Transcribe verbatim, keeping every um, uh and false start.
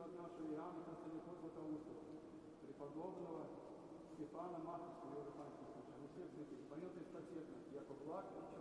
от нашего Иоанна Красавица Златоустова, преподобного Стефана Маховского, Иерусалимского случая, у всех святых, понятый статетно, яко благ и